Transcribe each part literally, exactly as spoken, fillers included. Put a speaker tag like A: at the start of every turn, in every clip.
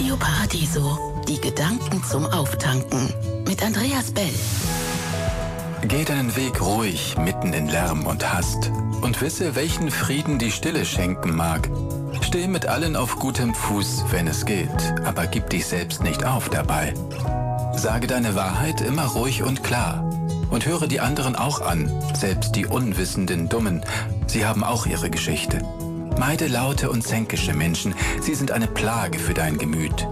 A: Radio Paradiso. Die Gedanken zum Auftanken. Mit Andreas Bell.
B: Geh deinen Weg ruhig, mitten in Lärm und Hast. Und wisse, welchen Frieden die Stille schenken mag. Steh mit allen auf gutem Fuß, wenn es geht. Aber gib dich selbst nicht auf dabei. Sage deine Wahrheit immer ruhig und klar. Und höre die anderen auch an, selbst die unwissenden Dummen. Sie haben auch ihre Geschichte. Meide laute und zänkische Menschen. Sie sind eine Plage für dein Gemüt.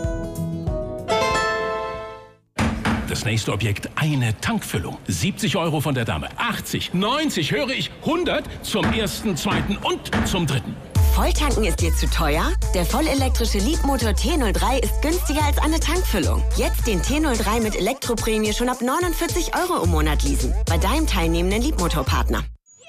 C: Das nächste Objekt, eine Tankfüllung. siebzig Euro von der Dame, achtzig, neunzig, höre ich, hundert zum ersten, zweiten und zum dritten.
D: Volltanken ist dir zu teuer? Der vollelektrische Leapmotor T null drei ist günstiger als eine Tankfüllung. Jetzt den T null drei mit Elektroprämie schon ab neunundvierzig Euro im Monat leasen. Bei deinem teilnehmenden Leapmotor-Partner.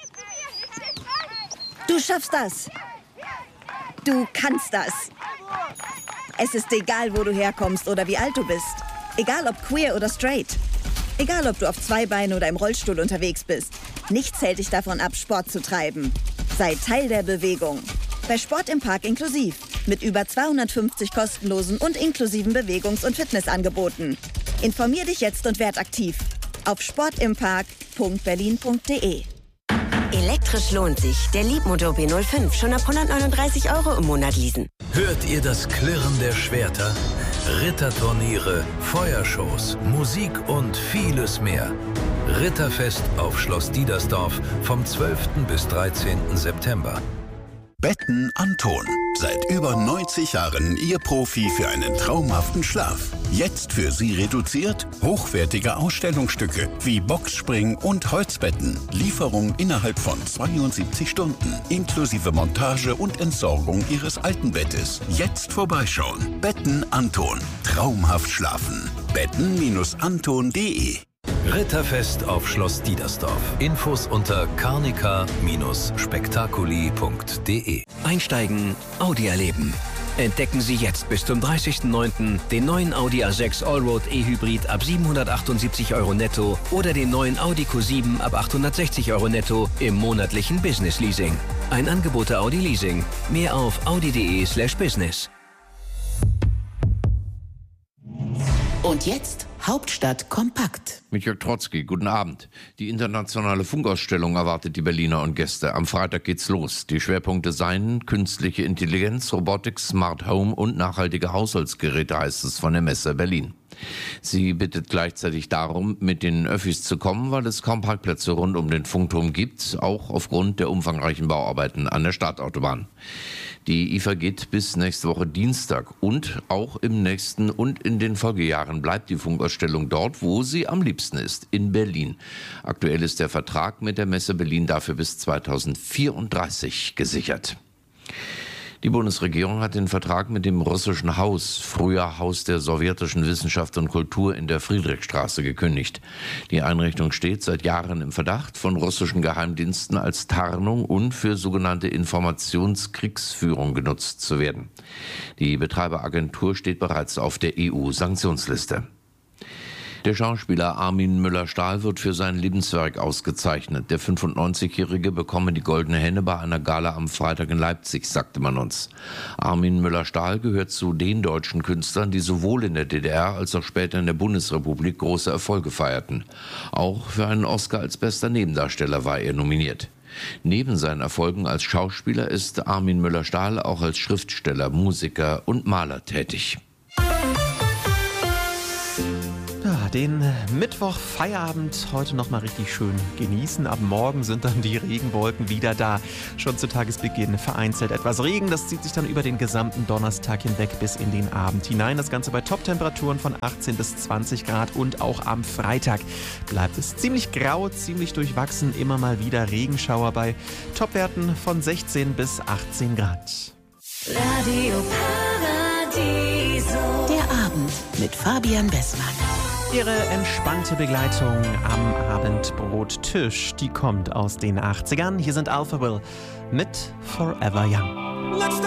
E: Du schaffst das. Du kannst das. Es ist egal, wo du herkommst oder wie alt du bist. Egal ob queer oder straight. Egal ob du auf zwei Beinen oder im Rollstuhl unterwegs bist. Nichts hält dich davon ab, Sport zu treiben. Sei Teil der Bewegung. Bei Sport im Park inklusiv. Mit über zweihundertfünfzig kostenlosen und inklusiven Bewegungs- und Fitnessangeboten. Informier dich jetzt und werd aktiv. Auf sportimpark punkt berlin punkt de.
D: Elektrisch lohnt sich. Der Leapmotor B null fünf schon ab hundertneununddreißig Euro im Monat leasen.
F: Hört ihr das Klirren der Schwerter? Ritterturniere, Feuershows, Musik und vieles mehr. Ritterfest auf Schloss Diedersdorf vom zwölften bis dreizehnten September.
G: Betten Anton. Seit über neunzig Jahren Ihr Profi für einen traumhaften Schlaf. Jetzt für Sie reduziert hochwertige Ausstellungsstücke wie Boxspring und Holzbetten. Lieferung innerhalb von zweiundsiebzig Stunden. Inklusive Montage und Entsorgung Ihres alten Bettes. Jetzt vorbeischauen. Betten Anton. Traumhaft schlafen. betten Anton punkt de.
F: Ritterfest auf Schloss Diedersdorf. Infos unter carnica Spektakuli punkt de.
H: Einsteigen, Audi erleben. Entdecken Sie jetzt bis zum dreißigsten neunten den neuen Audi A sechs Allroad E-Hybrid ab siebenhundertachtundsiebzig Euro netto oder den neuen Audi Q sieben ab achthundertsechzig Euro netto im monatlichen Business Leasing. Ein Angebot der Audi Leasing. Mehr auf audi punkt de slash business.
A: Und jetzt Hauptstadt kompakt.
I: Mit Jörg Trotzki, guten Abend. Die internationale Funkausstellung erwartet die Berliner und Gäste. Am Freitag geht's los. Die Schwerpunkte seien künstliche Intelligenz, Robotik, Smart Home und nachhaltige Haushaltsgeräte, heißt es von der Messe Berlin. Sie bittet gleichzeitig darum, mit den Öffis zu kommen, weil es kaum Parkplätze rund um den Funkturm gibt, auch aufgrund der umfangreichen Bauarbeiten an der Stadtautobahn. Die I F A geht bis nächste Woche Dienstag und auch im nächsten und in den Folgejahren bleibt die Funkausstellung dort, wo sie am liebsten ist, in Berlin. Aktuell ist der Vertrag mit der Messe Berlin dafür bis zweitausendvierunddreißig gesichert. Die Bundesregierung hat den Vertrag mit dem russischen Haus, früher Haus der sowjetischen Wissenschaft und Kultur in der Friedrichstraße, gekündigt. Die Einrichtung steht seit Jahren im Verdacht, von russischen Geheimdiensten als Tarnung und für sogenannte Informationskriegsführung genutzt zu werden. Die Betreiberagentur steht bereits auf der E U-Sanktionsliste. Der Schauspieler Armin Müller-Stahl wird für sein Lebenswerk ausgezeichnet. Der fünfundneunzigjährige bekomme die Goldene Henne bei einer Gala am Freitag in Leipzig, sagte man uns. Armin Müller-Stahl gehört zu den deutschen Künstlern, die sowohl in der D D R als auch später in der Bundesrepublik große Erfolge feierten. Auch für einen Oscar als bester Nebendarsteller war er nominiert. Neben seinen Erfolgen als Schauspieler ist Armin Müller-Stahl auch als Schriftsteller, Musiker und Maler tätig.
J: Den Mittwoch Feierabend heute noch mal richtig schön genießen. Ab morgen sind dann die Regenwolken wieder da. Schon zu Tagesbeginn vereinzelt etwas Regen. Das zieht sich dann über den gesamten Donnerstag hinweg bis in den Abend hinein. Das Ganze bei Top-Temperaturen von achtzehn bis zwanzig Grad und auch am Freitag bleibt es ziemlich grau, ziemlich durchwachsen. Immer mal wieder Regenschauer bei Topwerten von sechzehn bis achtzehn Grad.
A: Radio Paradiso. Der Abend mit Fabian Bessmann.
J: Ihre entspannte Begleitung am Abendbrottisch, die kommt aus den achtzigern. Hier sind Alpha Will mit Forever Young.